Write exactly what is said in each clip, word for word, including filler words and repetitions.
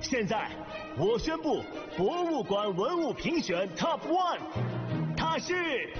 现在我宣布博物馆文物评选 Top One， 它是。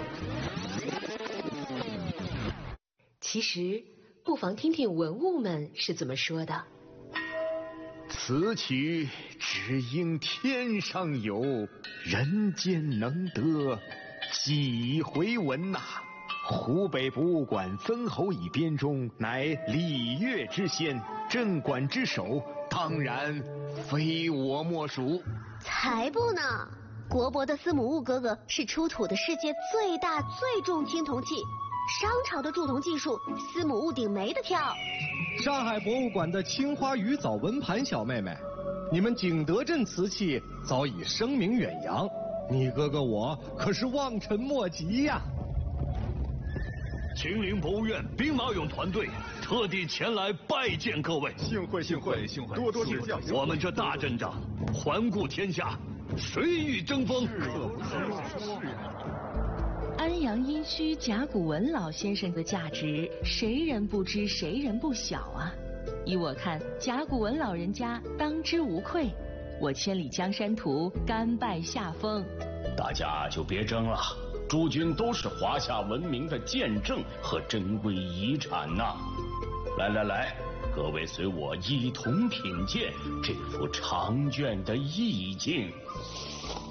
其实不妨听听文物们是怎么说的。 此曲只应天上有，人间能得几回闻呐、啊！湖北博物馆曾侯乙编钟乃礼乐之先，镇馆之首，当然非我莫属。 才不呢！国博的司母戊哥哥是出土的世界最大最重青铜器，商朝的铸铜技术，司母戊鼎没得挑。 上海博物馆的青花鱼藻纹盘小妹妹，你们景德镇瓷器早已声名远扬，你哥哥我可是望尘莫及呀、啊。 秦陵博物院兵马俑团队特地前来拜见各位， 幸会幸会幸会，多多指教。 我们这大阵仗，环顾天下，谁与争锋？ 可不是。 安阳殷墟甲骨文老先生的价值，谁人不知，谁人不晓啊！依我看，甲骨文老人家当之无愧。我千里江山图，甘拜下风。 大家就别争了。诸君都是华夏文明的见证和珍贵遗产呐、啊！来来来，各位随我一同品鉴这幅长卷的意境。